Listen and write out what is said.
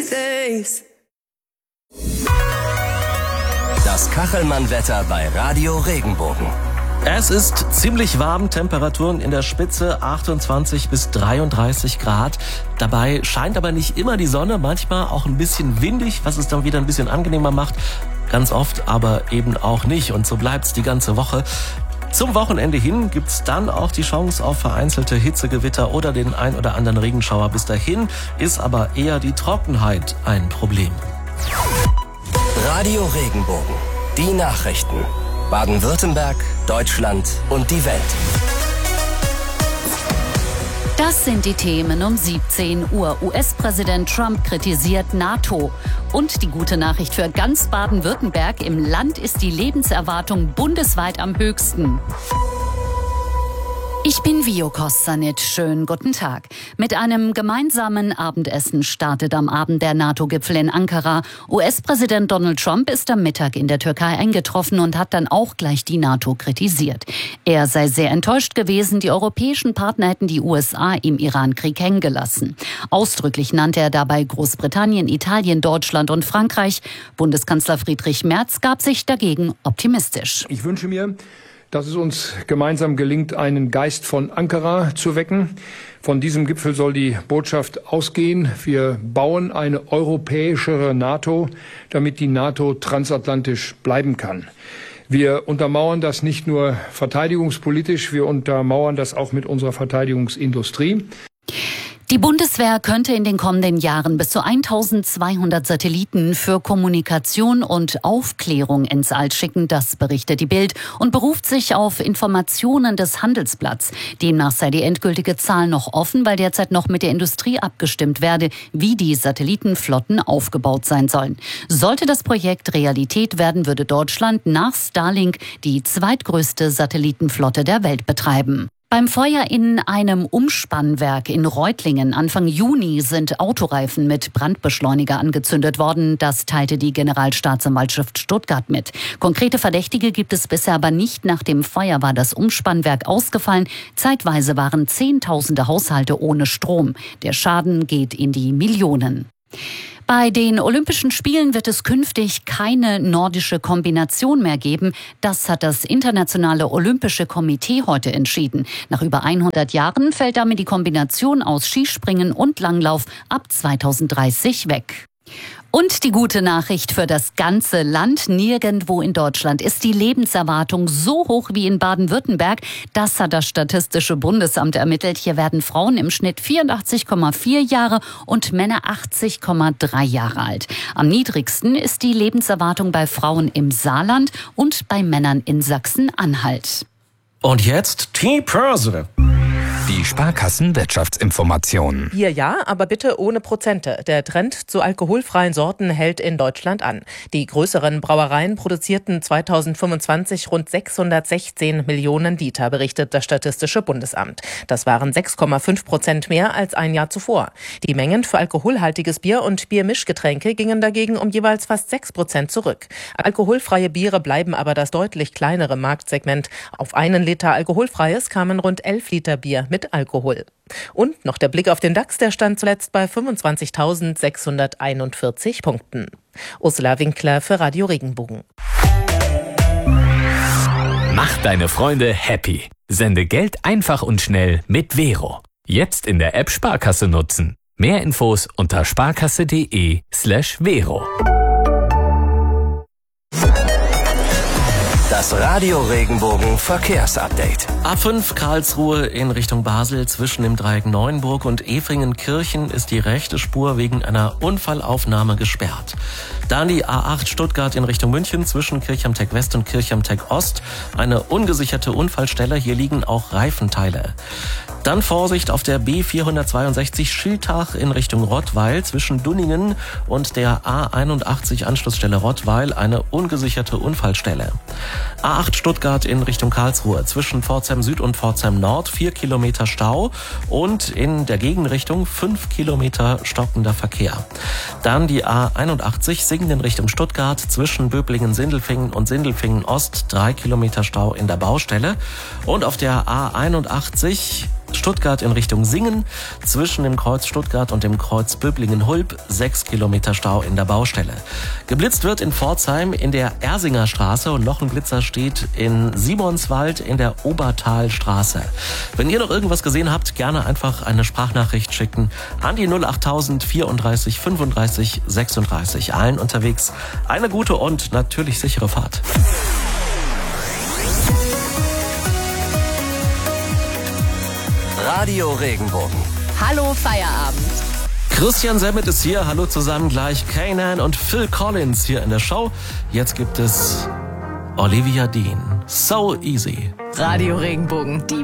days. Das Kachelmann-Wetter bei Radio Regenbogen. Es ist ziemlich warm, Temperaturen in der Spitze 28 bis 33 Grad. Dabei scheint aber nicht immer die Sonne, manchmal auch ein bisschen windig, was es dann wieder ein bisschen angenehmer macht. Ganz oft aber eben auch nicht und so bleibt's die ganze Woche. Zum Wochenende hin gibt's dann auch die Chance auf vereinzelte Hitzegewitter oder den ein oder anderen Regenschauer. Bis dahin ist aber eher die Trockenheit ein Problem. Radio Regenbogen. Die Nachrichten. Baden-Württemberg, Deutschland und die Welt. Das sind die Themen um 17 Uhr. US-Präsident Trump kritisiert NATO. Und die gute Nachricht für ganz Baden-Württemberg: Im Land ist die Lebenserwartung bundesweit am höchsten. Ich bin Vio Kossanit. Schönen guten Tag. Mit einem gemeinsamen Abendessen startet am Abend der NATO-Gipfel in Ankara. US-Präsident Donald Trump ist am Mittag in der Türkei eingetroffen und hat dann auch gleich die NATO kritisiert. Er sei sehr enttäuscht gewesen, die europäischen Partner hätten die USA im Iran-Krieg hängen gelassen. Ausdrücklich nannte er dabei Großbritannien, Italien, Deutschland und Frankreich. Bundeskanzler Friedrich Merz gab sich dagegen optimistisch. Ich wünsche mir, dass es uns gemeinsam gelingt, einen Geist von Ankara zu wecken. Von diesem Gipfel soll die Botschaft ausgehen: Wir bauen eine europäischere NATO, damit die NATO transatlantisch bleiben kann. Wir untermauern das nicht nur verteidigungspolitisch, wir untermauern das auch mit unserer Verteidigungsindustrie. Die Bundeswehr könnte in den kommenden Jahren bis zu 1200 Satelliten für Kommunikation und Aufklärung ins All schicken, das berichtet die Bild und beruft sich auf Informationen des Handelsblatts. Demnach sei die endgültige Zahl noch offen, weil derzeit noch mit der Industrie abgestimmt werde, wie die Satellitenflotten aufgebaut sein sollen. Sollte das Projekt Realität werden, würde Deutschland nach Starlink die zweitgrößte Satellitenflotte der Welt betreiben. Beim Feuer in einem Umspannwerk in Reutlingen Anfang Juni sind Autoreifen mit Brandbeschleuniger angezündet worden. Das teilte die Generalstaatsanwaltschaft Stuttgart mit. Konkrete Verdächtige gibt es bisher aber nicht. Nach dem Feuer war das Umspannwerk ausgefallen. Zeitweise waren Zehntausende Haushalte ohne Strom. Der Schaden geht in die Millionen. Bei den Olympischen Spielen wird es künftig keine nordische Kombination mehr geben. Das hat das Internationale Olympische Komitee heute entschieden. Nach über 100 Jahren fällt damit die Kombination aus Skispringen und Langlauf ab 2030 weg. Und die gute Nachricht für das ganze Land: Nirgendwo in Deutschland ist die Lebenserwartung so hoch wie in Baden-Württemberg. Das hat das Statistische Bundesamt ermittelt. Hier werden Frauen im Schnitt 84,4 Jahre und Männer 80,3 Jahre alt. Am niedrigsten ist die Lebenserwartung bei Frauen im Saarland und bei Männern in Sachsen-Anhalt. Und jetzt T-Börse. Die Sparkassen-Wirtschaftsinformationen. Bier ja, aber bitte ohne Prozente. Der Trend zu alkoholfreien Sorten hält in Deutschland an. Die größeren Brauereien produzierten 2025 rund 616 Millionen Liter, berichtet das Statistische Bundesamt. Das waren 6,5% mehr als ein Jahr zuvor. Die Mengen für alkoholhaltiges Bier und Biermischgetränke gingen dagegen um jeweils fast 6% zurück. Alkoholfreie Biere bleiben aber das deutlich kleinere Marktsegment. Auf einen Liter alkoholfreies kamen rund 11 Liter Bier mit Alkohol. Und noch der Blick auf den DAX, der stand zuletzt bei 25.641 Punkten. Ursula Winkler für Radio Regenbogen. Mach deine Freunde happy. Sende Geld einfach und schnell mit Vero. Jetzt in der App Sparkasse nutzen. Mehr Infos unter sparkasse.de/Vero. Das Radio Regenbogen Verkehrsupdate. A5 Karlsruhe in Richtung Basel zwischen dem Dreieck Neuenburg und Efringen-Kirchen ist die rechte Spur wegen einer Unfallaufnahme gesperrt. Dann die A8 Stuttgart in Richtung München zwischen Kirchhamteck West und Kirchhamteck Ost. Eine ungesicherte Unfallstelle, hier liegen auch Reifenteile. Dann Vorsicht auf der B462 Schiltach in Richtung Rottweil zwischen Dunningen und der A81 Anschlussstelle Rottweil, eine ungesicherte Unfallstelle. A8 Stuttgart in Richtung Karlsruhe zwischen Pforzheim Süd und Pforzheim Nord 4 Kilometer Stau und in der Gegenrichtung 5 Kilometer stockender Verkehr. Dann die A81 Singen in Richtung Stuttgart zwischen Böblingen-Sindelfingen und Sindelfingen Ost 3 Kilometer Stau in der Baustelle und auf der A81 Stuttgart in Richtung Singen. Zwischen dem Kreuz Stuttgart und dem Kreuz Böblingen-Hulb 6 Kilometer Stau in der Baustelle. Geblitzt wird in Pforzheim in der Ersinger Straße und noch ein Blitzer steht in Simonswald in der Obertalstraße. Wenn ihr noch irgendwas gesehen habt, gerne einfach eine Sprachnachricht schicken an die 08000 34 35 36. Allen unterwegs eine gute und natürlich sichere Fahrt. Radio Regenbogen. Hallo Feierabend. Christian Semmet ist hier. Hallo zusammen. Gleich Kanan und Phil Collins hier in der Show. Jetzt gibt es Olivia Dean. So Easy. Radio Regenbogen. Die